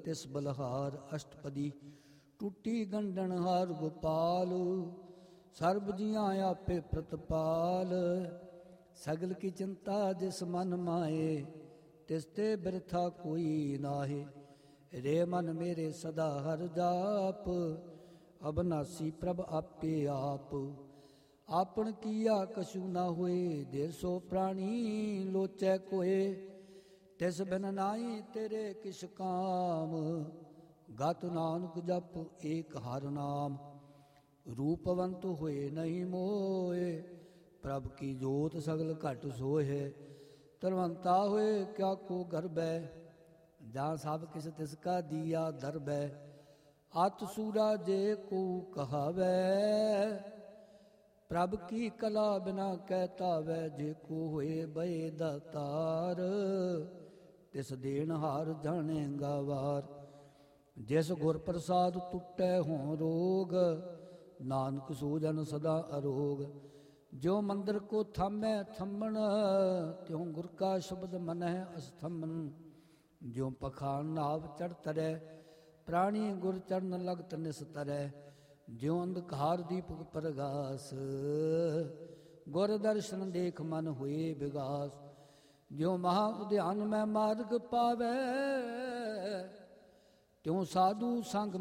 ਤਿਸ ਬਲਹਾਰ ਅਸ਼ਟਪਦੀ, ਟੁੱਟੀ ਗੰਢਣ ਹਾਰ ਗੋਪਾਲ, ਸਰਬ ਜੀਆਂ ਆਪੇ ਪ੍ਰਤਪਾਲ, ਸਗਲ ਕੀ ਚਿੰਤਾ ਜਿਸ ਮਨ ਮਾਏ, ਤਿਸ ਤੇ ਬਿਰਥਾ ਕੋਈ ਨਾਹੇ। ਰੇ ਮਨ ਮੇਰੇ ਸਦਾ ਹਰ ਜਾਪ, ਅਬਨਾਸੀ ਪ੍ਰਭ ਆਪੇ ਆਪ, ਆਪਨ ਕੀਆ ਕਛੂ ਨਾ ਹੋਏ, ਦੇਸੋ ਪ੍ਰਾਣੀ ਲੋਚੈ ਕੋਏ, ਤਿਸ ਬਿਨ ਨਾਹੀ ਤੇਰੇ ਕਿਛ ਕਾਮ, ਗਤ ਨਾਨਕ ਜਪ ਏਕ ਹਰ ਨਾਮ, ਰੂਪਵੰਤ ਹੋਏ ਨਹੀਂ ਮੋਏ, ਪ੍ਰਭ ਕੀ ਜੋਤ ਸਗਲ ਘਟ ਸੋਹੇ, ਧਨਵੰਤਾ ਹੋਏ ਕਿਆ ਕੋ ਗਰਬੈ, ਜਾਂ ਸਭ ਕਿਸ ਤਿਸ ਕਾ ਦੀਆ ਦਰਬੈ, ਅਤ ਸੂਰਾ ਜੇ ਕੋ ਕਹਾਵੈ, ਪ੍ਰਭ ਕੀ ਕਲਾ ਬਿਨਾ ਕਹਿ ਤਾਵੈ, ਜੇ ਕੋ ਹੋਏ ਬਏ ਦਾਤਾਰ, ਤਿਸ ਦੇਣ ਹਾਰ ਜਾਣੇਗਾ ਵਾਰ, ਜਿਸ ਗੁਰ ਪ੍ਰਸਾਦ ਟੁੱਟੈ ਹੋਂ ਰੋਗ, ਨਾਨਕ ਸੋ ਜਨ ਸਦਾ ਅਰੋਗ, ਜੋ ਮੰਦਰ ਕੋ ਥਾਮੈ ਥੰਮਣ, ਤਿਉ ਗੁਰ ਕਾ ਸ਼ਬਦ ਮਨਹਿ ਅਸਥੰਮਨ, ਜਿਉ ਪਖਾਨ ਨਾਵ ਚੜ੍ਹ ਤਰੈ, ਪ੍ਰਾਣੀ ਗੁਰ ਚਰਨ ਲਗਤ ਨਿਸਤਰੈ, ਜਿਉ ਅੰਧਕਾਰ ਦੀਪਕ ਪ੍ਰਗਾਸ, ਗੁਰ ਦਰਸ਼ਨ ਦੇਖ ਮਨ ਹੋਏ ਵਿਗਾਸ, ਜਿਉ ਮਹਾ ਉਦਿਆਨ ਮੈਂ ਮਾਰਗ ਪਾਵੈ, ਤਿਉ ਸਾਧੂ ਸੰਗ